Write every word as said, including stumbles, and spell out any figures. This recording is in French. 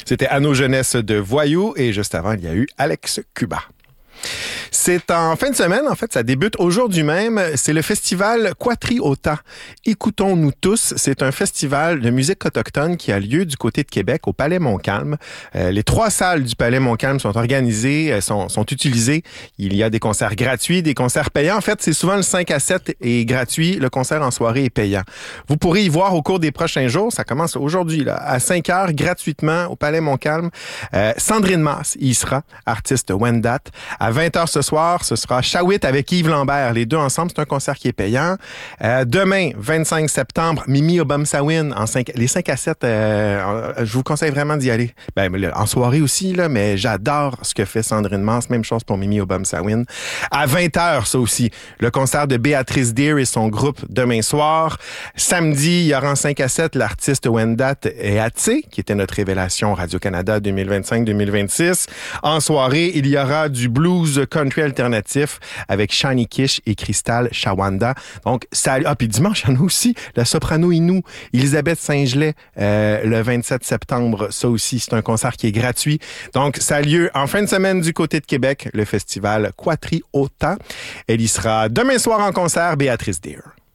C'était Anneau Jeunesse de Voyou et juste avant, il y a eu Alex Cuba. C'est en fin de semaine, en fait, ça débute aujourd'hui même. C'est le festival Quatriota. Écoutons-nous tous. C'est un festival de musique autochtone qui a lieu du côté de Québec, au Palais Montcalm. Euh, les trois salles du Palais Montcalm sont organisées, sont, sont utilisées. Il y a des concerts gratuits, des concerts payants. En fait, c'est souvent le cinq à sept est gratuit. Le concert en soirée est payant. Vous pourrez y voir au cours des prochains jours. Ça commence aujourd'hui, là, à cinq heures, gratuitement, au Palais Montcalm. Euh, Sandrine Masse y sera, artiste Wendat. À vingt heures ce soir, ce sera Shawit avec Yves Lambert. Les deux ensemble, c'est un concert qui est payant. Euh, demain, vingt-cinq septembre, Mimi Obamsawin, en cinq, les cinq à sept, euh, je vous conseille vraiment d'y aller. Ben, en soirée aussi, là, mais j'adore ce que fait Sandrine Masse. Même chose pour Mimi Obamsawin. À vingt heures, ça aussi, le concert de Béatrice Deer et son groupe demain soir. Samedi, il y aura en cinq à sept l'artiste Wendat et Atsé, qui était notre révélation Radio-Canada deux mille vingt-cinq deux mille vingt-six. En soirée, il y aura du blues country alternatif avec Shani Kish et Crystal Shawanda. Donc, ça, ah, puis dimanche, il y en a aussi la soprano Inou, Elisabeth Saint-Gelais, euh, le vingt-sept septembre. Ça aussi, c'est un concert qui est gratuit. Donc, ça a lieu en fin de semaine du côté de Québec, le festival Quatriota. Elle y sera demain soir en concert, Béatrice Deer.